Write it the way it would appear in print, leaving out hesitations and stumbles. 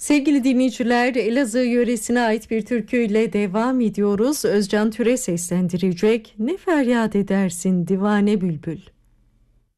Sevgili dinleyiciler, Elazığ yöresine ait bir türküyle devam ediyoruz. Özcan Türe seslendirecek. Ne feryat edersin divane bülbül.